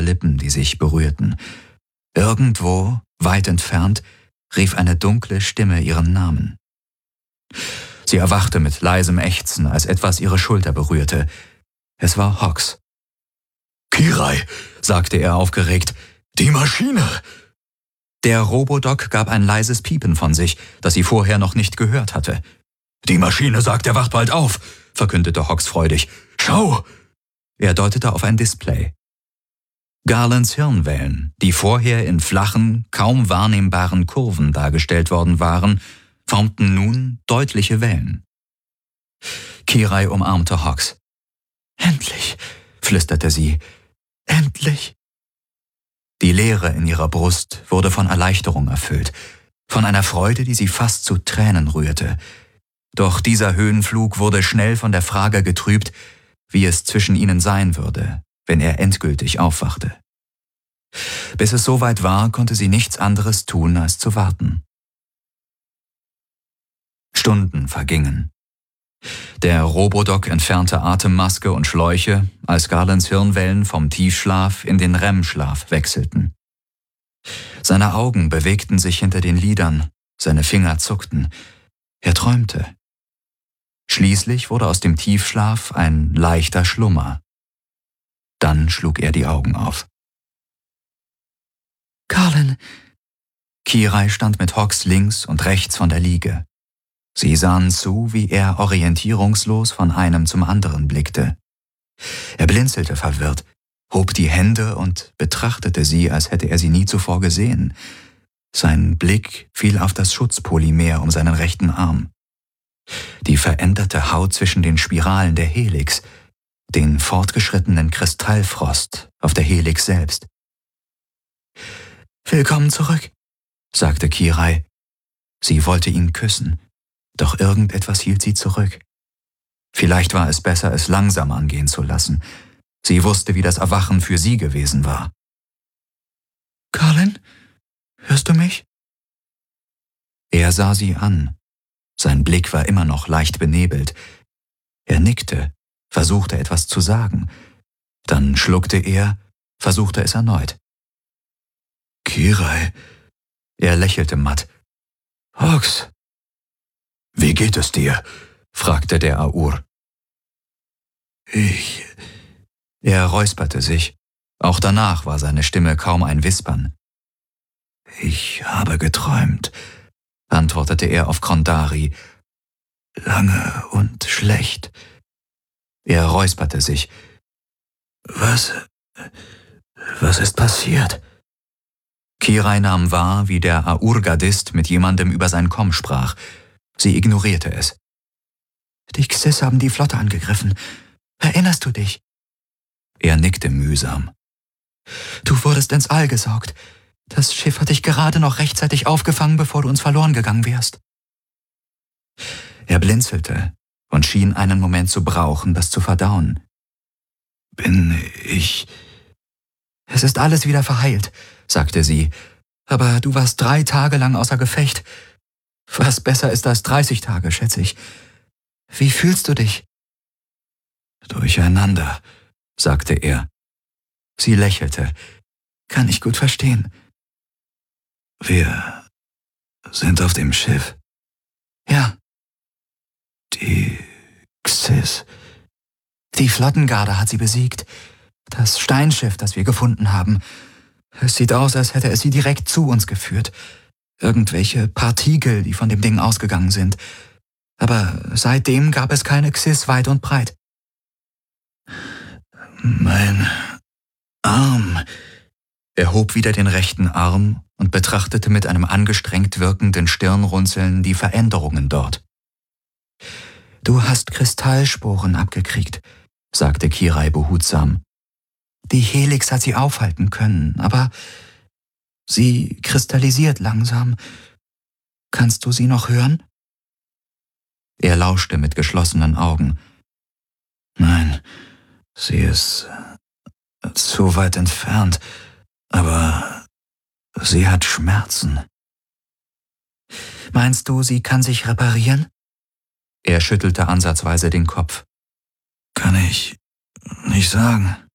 Lippen, die sich berührten. Irgendwo, weit entfernt, rief eine dunkle Stimme ihren Namen. Sie erwachte mit leisem Ächzen, als etwas ihre Schulter berührte. Es war Hawks. »Kirai«, sagte er aufgeregt, »die Maschine!« Der Robodoc gab ein leises Piepen von sich, das sie vorher noch nicht gehört hatte. »Die Maschine sagt, er wacht bald auf«, verkündete Hawks freudig. »Schau!« Er deutete auf ein Display. Garlands Hirnwellen, die vorher in flachen, kaum wahrnehmbaren Kurven dargestellt worden waren, formten nun deutliche Wellen. Kirai umarmte Hawks. »Endlich«, flüsterte sie, »endlich!« Die Leere in ihrer Brust wurde von Erleichterung erfüllt, von einer Freude, die sie fast zu Tränen rührte. Doch dieser Höhenflug wurde schnell von der Frage getrübt, wie es zwischen ihnen sein würde, wenn er endgültig aufwachte. Bis es soweit war, konnte sie nichts anderes tun, als zu warten. Stunden vergingen. Der Robodoc entfernte Atemmaske und Schläuche, als Garlands Hirnwellen vom Tiefschlaf in den REM-Schlaf wechselten. Seine Augen bewegten sich hinter den Lidern, seine Finger zuckten. Er träumte. Schließlich wurde aus dem Tiefschlaf ein leichter Schlummer. Dann schlug er die Augen auf. »Garland!« Kirai stand mit Hawks links und rechts von der Liege. Sie sahen zu, wie er orientierungslos von einem zum anderen blickte. Er blinzelte verwirrt, hob die Hände und betrachtete sie, als hätte er sie nie zuvor gesehen. Sein Blick fiel auf das Schutzpolymer um seinen rechten Arm. Die veränderte Haut zwischen den Spiralen der Helix, den fortgeschrittenen Kristallfrost auf der Helix selbst. »Willkommen zurück«, sagte Kirai. Sie wollte ihn küssen, doch irgendetwas hielt sie zurück. Vielleicht war es besser, es langsam angehen zu lassen. Sie wusste, wie das Erwachen für sie gewesen war. »Garland, hörst du mich?« Er sah sie an. Sein Blick war immer noch leicht benebelt. Er nickte, versuchte etwas zu sagen. Dann schluckte er, versuchte es erneut. »Kirai«, er lächelte matt. »Hawks, wie geht es dir?« fragte der Aur. Er räusperte sich. Auch danach war seine Stimme kaum ein Wispern. »Ich habe geträumt«, antwortete er auf Kondari. »Lange und schlecht.« Er räusperte sich. Was ist passiert?« Kirai nahm wahr, wie der Aur-Gardist mit jemandem über sein Komm sprach. Sie ignorierte es. »Die Xys haben die Flotte angegriffen. Erinnerst du dich?« Er nickte mühsam. »Du wurdest ins All gesaugt. Das Schiff hat dich gerade noch rechtzeitig aufgefangen, bevor du uns verloren gegangen wärst.« Er blinzelte und schien einen Moment zu brauchen, das zu verdauen. »Bin ich...« »Es ist alles wieder verheilt«, sagte sie. »Aber du warst 3 Tage lang außer Gefecht. Was besser ist als 30 Tage, schätze ich. Wie fühlst du dich?« »Durcheinander«, sagte er. Sie lächelte. »Kann ich gut verstehen.« »Wir sind auf dem Schiff.« »Ja.« »Die Xys.« »Die Flottengarde hat sie besiegt. Das Steinschiff, das wir gefunden haben. Es sieht aus, als hätte es sie direkt zu uns geführt. Irgendwelche Partikel, die von dem Ding ausgegangen sind. Aber seitdem gab es keine Xys weit und breit.« »Mein Arm.« Er hob wieder den rechten Arm und betrachtete mit einem angestrengt wirkenden Stirnrunzeln die Veränderungen dort. »Du hast Kristallsporen abgekriegt«, sagte Kirai behutsam. »Die Helix hat sie aufhalten können, aber sie kristallisiert langsam. Kannst du sie noch hören?« Er lauschte mit geschlossenen Augen. »Nein, sie ist zu weit entfernt, aber sie hat Schmerzen.« »Meinst du, sie kann sich reparieren?« Er schüttelte ansatzweise den Kopf. »Kann ich nicht sagen.«